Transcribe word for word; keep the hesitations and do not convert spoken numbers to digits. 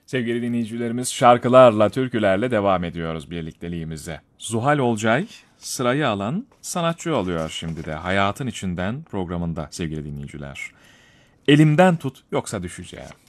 Sevgili dinleyicilerimiz, şarkılarla, türkülerle devam ediyoruz birlikteliğimize. Zuhal Olcay sırayı alan sanatçı oluyor şimdi de Hayatın İçinden programında sevgili dinleyiciler. Elimden tut yoksa düşeceğim.